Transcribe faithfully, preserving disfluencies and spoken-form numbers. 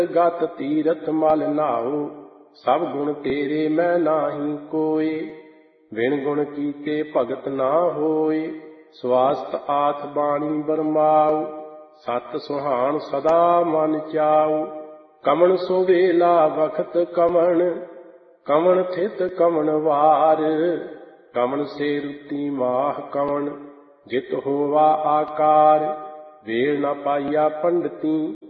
ਗਤ ਤੀਰਥ ਮਲ ਨਾਉ, ਸਭ ਗੁਣ ਤੇਰੇ ਮੈਂ ਨਾਹੀ ਕੋਇ। ਬਿਨ ਗੁਣ ਕੀਤੇ ਭਗਤ ਨਾ ਹੋਇ, ਸਵਾਸਤ ਆਥ ਬਾਣੀ ਬਰਮਾਉ। ਸਤ ਸੁਹਾਣ ਸਦਾ ਮਨ ਚਾਉ, ਕਮਣ ਸੋ ਵੇਲਾ ਵਖਤ ਕਮਣ। ਕਮਣ ਥਿਤ ਕਮਣ ਵਾਰ, ਕਮਣ ਸੇ ਰੁਤੀ ਮਾਹ ਕਮਣ। ਜਿਤ ਹੋਵਾ ਆਕਾਰ, ਵੇਲ ਨ ਪਾਈਆ ਪੰਡਤੀ।